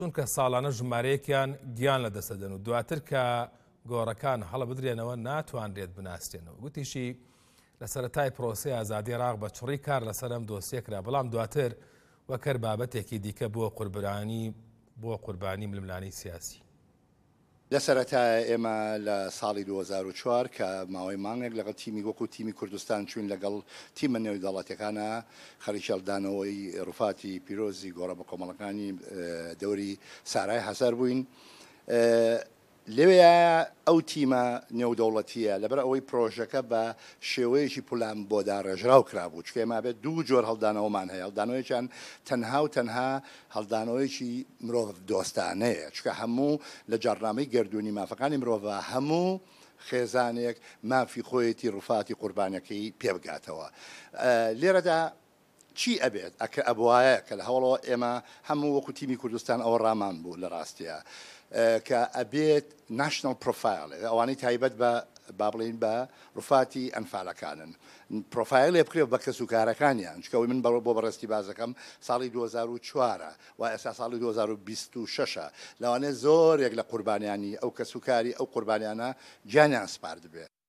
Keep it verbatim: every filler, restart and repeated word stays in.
چونکە ساڵانە ژمارەیەکیان گیان لە دەسەدەن و دواتر کە گۆڕەکان هەڵە بدرێنەوە ناتوانرێت بناستێنەوە. گوتیشی لە سەرەتای پرۆسەی ئازادی عێراق بە چڕی کار لەسەر ئەم دۆسیەکرا، بەڵام دواتر وەکەر بابەتێکی دیکە بۆ قوربانی بۆ قوربانی ململانی سیاسی. لە سەرەتای ئێمە لە ساڵی دوو هەزار و چوار کە ماوەی مانگێک لەگەڵ تیمی وەکو تیمی کوردستان چوین لەگەڵ تیمە نێوی دەوڵەتەکانە خەریکەڵدانەوەی ڕووفاتی پیرۆزی گۆڕە بە کۆمەڵەکانی دەوری سارای هەزار بووین. لەوەیە ئەو تیمە نێودەوڵەتیە لەبەر ئەوەی پرۆژەکە بە شێوەیەکی پولان بۆ داڕێژراو کرابوو، چکە ئێمە بێت دوو جۆر هەڵدانەوەمان هەیە. هەڵدانەوەیەکیان تەنها و تەنها هەڵدانەوەیەکی مرۆڤ دۆستانەیە، چکە هەموو لە جەڕنامەی گردوونی مافەکانی مرۆڤە هەموو خێزانێک مافی خۆیەتی ڕووفاتی قوربانەکەی پێبگاتەوە. لێرەدا چی ئەبێت ئەکە ئەبواە کە لە هەوڵەوە ئێمە هەموو وەکو تیمی کوردستان ئەوە ڕامان بوو لە ڕاستیە کە ئەبێت ناشنل پرۆفایل، ئەوانەی تایبەت بە با بڵین بە ڕووفاتی ئەنفالەکانن، پرۆفایل لێ بکرێت بە کەسوکارەکانیان، چکەوەی من بەڕۆ بۆ بەڕستی بازەکەم ساڵی دوو هەزار و چوارە و ئێستا ساڵی دوو هەزار و بیست و شەشە، لەوانەیە زۆرێک لە قوربانیانی ئەو کەسوکاری ئەو قوربانیانە گیانیان سپارد بێت.